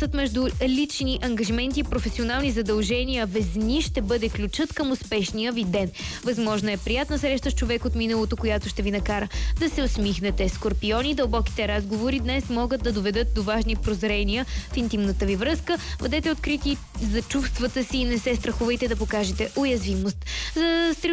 Балансът между лични ангажименти и професионални задължения Везни ще бъде ключът към успешния ви ден. Възможно е приятна среща с човек от миналото, която ще ви накара да се усмихнете. Скорпиони, дълбоките разговори днес могат да доведат до важни прозрения в интимната ви връзка. Бъдете открити за чувствата си и не се страхувайте да покажете уязвимост. За